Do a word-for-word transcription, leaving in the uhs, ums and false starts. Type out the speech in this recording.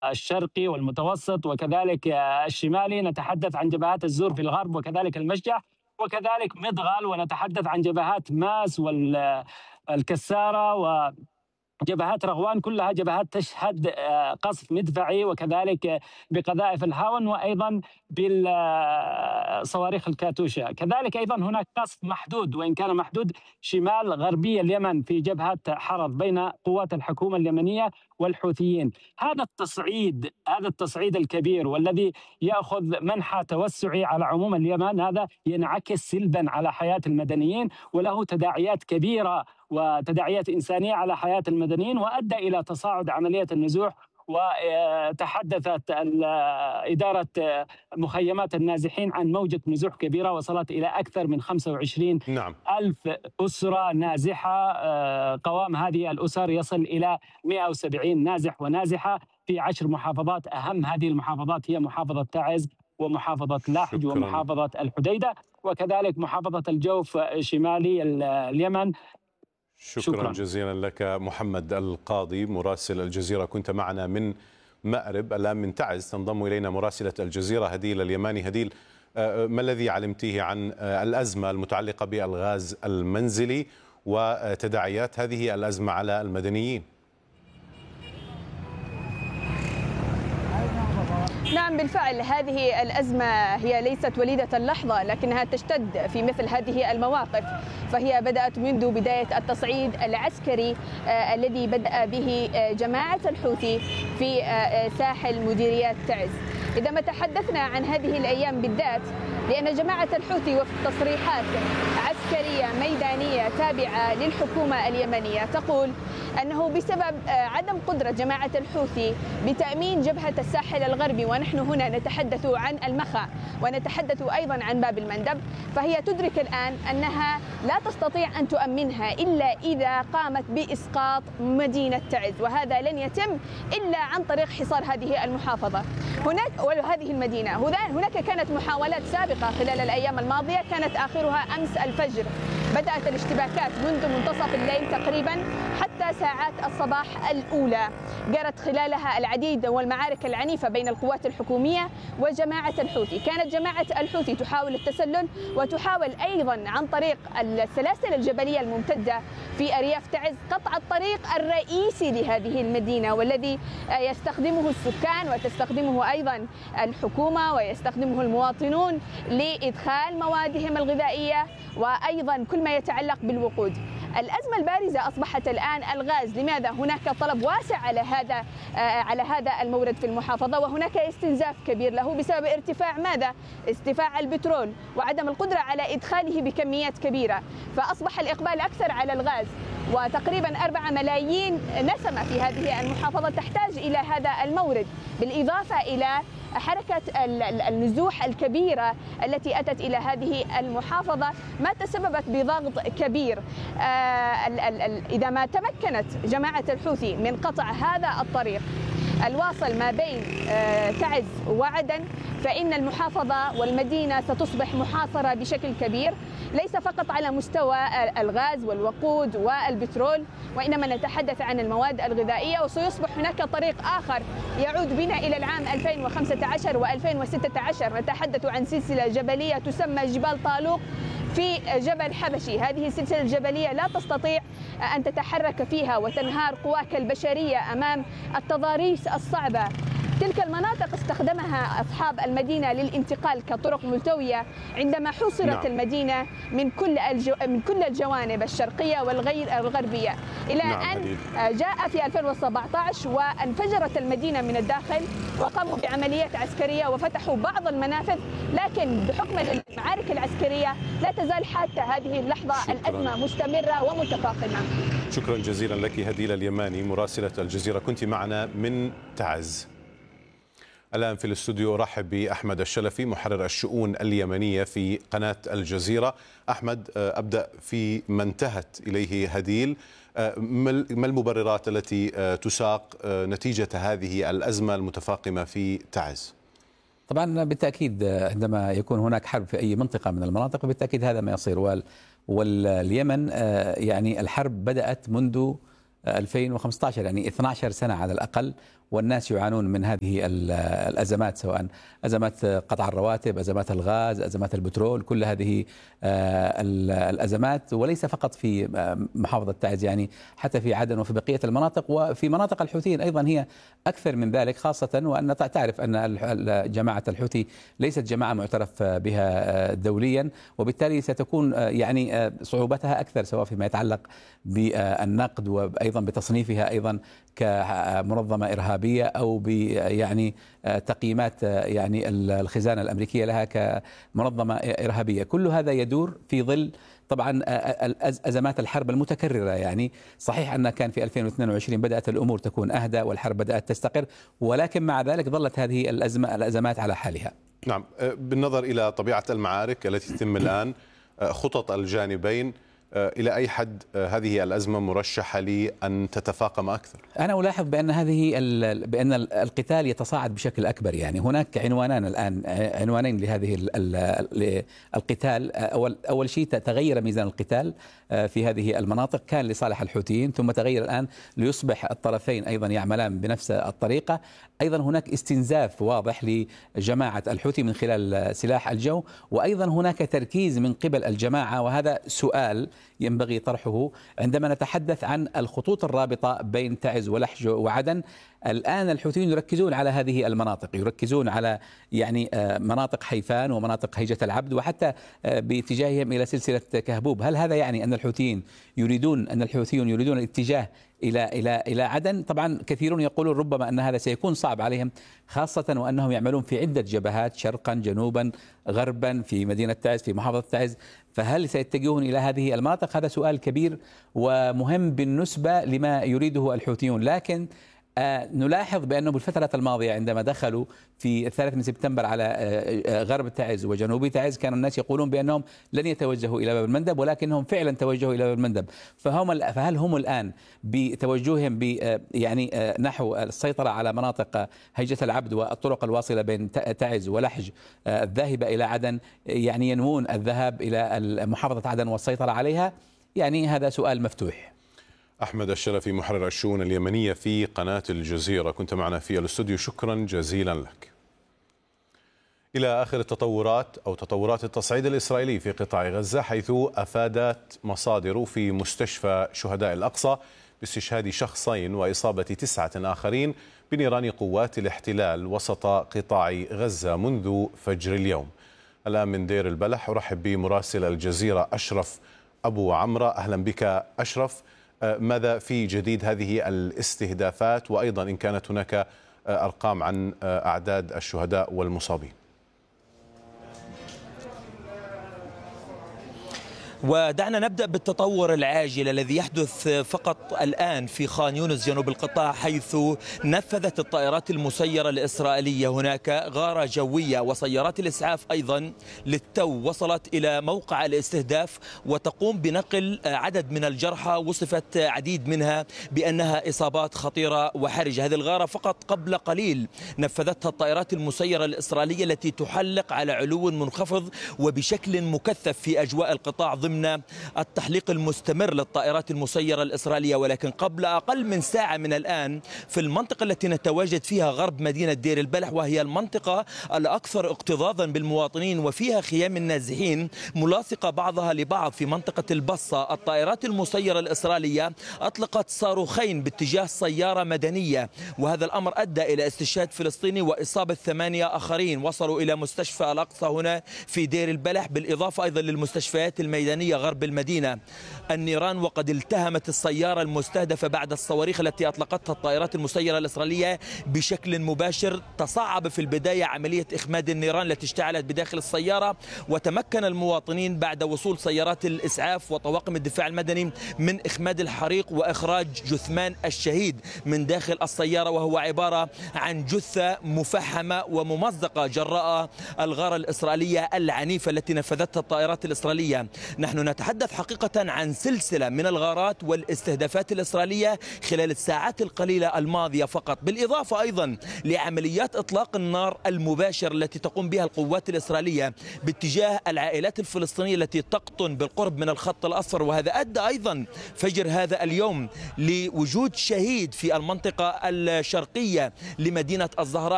الشرقي والمتوسط وكذلك الشمالي، نتحدث عن جبهات الزور في الغرب وكذلك المشجع وكذلك مدغل، ونتحدث عن جبهات ماس والكسارة و جبهات رغوان، كلها جبهات تشهد قصف مدفعي وكذلك بقذائف الهاون وأيضا بالصواريخ الكاتوشا. كذلك أيضا هناك قصف محدود وإن كان محدود شمال غربي اليمن في جبهة حرض بين قوات الحكومة اليمنية والحوثيين. هذا التصعيد هذا التصعيد الكبير والذي يأخذ منحى توسعي على عموم اليمن، هذا ينعكس سلبا على حياة المدنيين وله تداعيات كبيرة وتداعيات إنسانية على حياة المدنيين، وأدى إلى تصاعد عملية النزوح. وتحدثت إدارة مخيمات النازحين عن موجة نزوح كبيرة وصلت إلى أكثر من خمسة وعشرين نعم. ألف أسرة نازحة. قوام هذه الأسر يصل إلى مئة وسبعين نازح ونازحة في عشر محافظات. أهم هذه المحافظات هي محافظة تعز ومحافظة لاحج ومحافظة الحديدة وكذلك محافظة الجوف شمالي اليمن. شكرا, شكرا جزيلا لك محمد القاضي مراسل الجزيرة، كنت معنا من مأرب. الآن من تعز تنضم إلينا مراسلة الجزيرة هديل اليماني. هديل، ما الذي علمتيه عن الأزمة المتعلقة بالغاز المنزلي وتداعيات هذه الأزمة على المدنيين؟ نعم بالفعل، هذه الأزمة هي ليست وليدة اللحظة لكنها تشتد في مثل هذه المواقف، فهي بدأت منذ بداية التصعيد العسكري آه الذي بدأ به آه جماعة الحوثي في آه ساحل مديرية تعز. إذا ما تحدثنا عن هذه الأيام بالذات، لأن جماعة الحوثي وفق تصريحات عسكرية ميدانية تابعة للحكومة اليمنية تقول أنه بسبب عدم قدرة جماعة الحوثي بتأمين جبهة الساحل الغربي، ونحن هنا نتحدث عن المخا ونتحدث أيضا عن باب المندب، فهي تدرك الآن أنها لا تستطيع أن تؤمنها إلا إذا قامت بإسقاط مدينة تعز، وهذا لن يتم إلا عن طريق حصار هذه المحافظة هناك وهذه المدينة. هناك كانت محاولات سابقة خلال الأيام الماضية، كانت آخرها أمس الفجر. بدأت الاشتباكات منذ منتصف الليل تقريبا حتى ساعات الصباح الأولى، جرت خلالها العديد والمعارك العنيفة بين القوات الحكومية وجماعة الحوثي. كانت جماعة الحوثي تحاول التسلل وتحاول أيضا عن طريق السلاسل الجبلية الممتدة في أرياف تعز قطع الطريق الرئيسي لهذه المدينة، والذي يستخدمه السكان وتستخدمه أيضا الحكومة ويستخدمه المواطنون لإدخال موادهم الغذائية وأيضا كل ما يتعلق بالوقود. الأزمة البارزة أصبحت الآن الغاز. لماذا؟ هناك طلب واسع على هذا على هذا المورد في المحافظة، وهناك استنزاف كبير له بسبب ارتفاع ماذا؟ ارتفاع البترول وعدم القدرة على إدخاله بكميات كبيرة، فأصبح الإقبال أكثر على الغاز، وتقريبا أربعة ملايين نسمة في هذه المحافظة تحتاج إلى هذا المورد، بالإضافة إلى حركة النزوح الكبيرة التي أتت إلى هذه المحافظة ما تسببت بضغط كبير. إذا ما تمكنت جماعة الحوثي من قطع هذا الطريق الواصل ما بين تعز وعدن، فإن المحافظة والمدينة ستصبح محاصرة بشكل كبير، ليس فقط على مستوى الغاز والوقود والبترول، وإنما نتحدث عن المواد الغذائية. وسيصبح هناك طريق آخر يعود بنا إلى العام ألفين وخمسة عشر وألفين وستة عشر، نتحدث عن سلسلة جبلية تسمى جبال طالوق في جبل حبشي. هذه السلسلة الجبلية لا تستطيع أن تتحرك فيها وتنهار قواك البشرية أمام التضاريس الصعبة. تلك المناطق استخدمها أصحاب المدينة للانتقال كطرق ملتوية عندما حوصرت نعم. المدينة من كل الجو... من كل الجوانب الشرقية والغير الغربية، إلى نعم. أن جاء في ألفين وسبعة عشر وانفجرت المدينة من الداخل وقاموا بعمليات عسكرية وفتحوا بعض المنافذ، لكن بحكم المعارك العسكرية لا تزال حتى هذه اللحظة شكرا. الأزمة مستمرة ومتفاقمة. شكرا جزيلا لك هديل اليماني مراسلة الجزيرة، كنت معنا من تعز. الآن في الاستوديو أرحب بأحمد الشلفي محرر الشؤون اليمنية في قناة الجزيرة. أحمد، أبدأ في ما انتهت إليه هديل. ما المبررات التي تساق نتيجة هذه الأزمة المتفاقمة في تعز؟ طبعا بالتأكيد عندما يكون هناك حرب في أي منطقة من المناطق بالتأكيد هذا ما يصير، واليمن يعني الحرب بدأت منذ ألفين وخمسة عشر، يعني اثنتي عشرة سنة على الأقل، والناس يعانون من هذه الأزمات، سواء أزمات قطع الرواتب، أزمات الغاز، أزمات البترول، كل هذه الأزمات، وليس فقط في محافظة تعز، يعني حتى في عدن وفي بقية المناطق، وفي مناطق الحوثيين أيضا هي أكثر من ذلك، خاصة وأن تعرف أن جماعة الحوثي ليست جماعة معترف بها دوليا، وبالتالي ستكون يعني صعوبتها أكثر، سواء فيما يتعلق بالنقد وأيضا بتصنيفها أيضا كمنظمة إرهابية، أو ب يعني تقييمات يعني الخزانة الأمريكية لها كمنظمة إرهابية. كل هذا يدور في ظل طبعا أزمات الحرب المتكررة. يعني صحيح أن كان في ألفين واثنين وعشرين بدأت الأمور تكون أهدى والحرب بدأت تستقر، ولكن مع ذلك ظلت هذه الأزمة الأزمات على حالها. نعم، بالنظر إلى طبيعة المعارك التي تتم الآن، خطط الجانبين، إلى أي حد هذه الأزمة مرشحة لأن تتفاقم أكثر؟ أنا ألاحظ بأن هذه بأن القتال يتصاعد بشكل أكبر. يعني هناك عنوانان الآن، عنوانين لهذه القتال. أول أول شيء تغير ميزان القتال في هذه المناطق، كان لصالح الحوثيين، ثم تغير الآن ليصبح الطرفين أيضا يعملان بنفس الطريقة. أيضا هناك استنزاف واضح لجماعة الحوثي من خلال سلاح الجو، وأيضا هناك تركيز من قبل الجماعة، وهذا سؤال ينبغي طرحه عندما نتحدث عن الخطوط الرابطة بين تعز ولحج وعدن. الآن الحوثيين يركزون على هذه المناطق، يركزون على يعني مناطق حيفان ومناطق هيجة العبد، وحتى باتجاههم إلى سلسلة كهبوب. هل هذا يعني أن الحوثيين يريدون أن الحوثيون يريدون الاتجاه إلى إلى إلى عدن؟ طبعا كثيرون يقولون ربما أن هذا سيكون صعب عليهم، خاصة وأنهم يعملون في عدة جبهات، شرقا جنوبا غربا، في مدينة تعز، في محافظة تعز. فهل سيتجهون إلى هذه المناطق؟ هذا سؤال كبير ومهم بالنسبة لما يريده الحوثيون. لكن آه نلاحظ بأنه بالفترة الماضية عندما دخلوا في الثالث من سبتمبر على آه غرب تعز وجنوب تعز، كان الناس يقولون بأنهم لن يتوجهوا إلى باب المندب، ولكنهم فعلا توجهوا إلى باب المندب. فهم فهل هم الآن بتوجههم ب آه يعني آه نحو السيطرة على مناطق هيجة العبد والطرق الواصلة بين تعز ولحج آه الذاهبة إلى عدن، يعني ينوون الذهاب إلى محافظة عدن والسيطرة عليها؟ يعني هذا سؤال مفتوح. أحمد الشلفي، محرر الشؤون اليمنية في قناة الجزيرة، كنت معنا في الاستوديو، شكرا جزيلا لك. إلى آخر التطورات أو تطورات التصعيد الإسرائيلي في قطاع غزة، حيث أفادت مصادر في مستشفى شهداء الأقصى باستشهاد شخصين وإصابة تسعة آخرين بنيران قوات الاحتلال وسط قطاع غزة منذ فجر اليوم. الآن من دير البلح أرحب بمراسل الجزيرة أشرف أبو عمرة. أهلا بك أشرف. ماذا في جديد هذه الاستهدافات، وأيضا إن كانت هناك أرقام عن أعداد الشهداء والمصابين؟ ودعنا نبدأ بالتطور العاجل الذي يحدث فقط الآن في خان يونس جنوب القطاع، حيث نفذت الطائرات المسيرة الإسرائيلية هناك غارة جوية، وسيارات الإسعاف أيضا للتو وصلت إلى موقع الاستهداف وتقوم بنقل عدد من الجرحى، وصفت عديد منها بأنها إصابات خطيرة وحرجة. هذه الغارة فقط قبل قليل نفذتها الطائرات المسيرة الإسرائيلية التي تحلق على علو منخفض وبشكل مكثف في أجواء القطاع ضمن التحليق المستمر للطائرات المسيرة الإسرائيلية. ولكن قبل أقل من ساعة من الآن في المنطقة التي نتواجد فيها غرب مدينة دير البلح، وهي المنطقة الأكثر اكتظاظا بالمواطنين وفيها خيام النازحين ملاصقة بعضها لبعض في منطقة البصة، الطائرات المسيرة الإسرائيلية أطلقت صاروخين باتجاه سيارة مدنية، وهذا الأمر أدى إلى استشهاد فلسطيني وإصابة ثمانية آخرين. وصلوا إلى مستشفى الأقصى هنا في دير البلح، بالإضافة أيضا للمستشفيات الميدانية غرب المدينة. النيران وقد التهمت السيارة المستهدفة بعد الصواريخ التي أطلقتها الطائرات المسيرة الإسرائيلية بشكل مباشر. تصعب في البداية عملية إخماد النيران التي اشتعلت بداخل السيارة، وتمكن المواطنين بعد وصول سيارات الإسعاف وطواقم الدفاع المدني من إخماد الحريق وإخراج جثمان الشهيد من داخل السيارة، وهو عبارة عن جثة مفحمة وممزقة جراء الغارة الإسرائيلية العنيفة التي نفذتها الطائرات الإسرائيلية. نحن نحن نتحدث حقيقة عن سلسلة من الغارات والاستهدافات الإسرائيلية خلال الساعات القليلة الماضية فقط، بالإضافة أيضا لعمليات إطلاق النار المباشر التي تقوم بها القوات الإسرائيلية باتجاه العائلات الفلسطينية التي تقطن بالقرب من الخط الأصفر. وهذا أدى أيضا فجر هذا اليوم لوجود شهيد في المنطقة الشرقية لمدينة الزهراء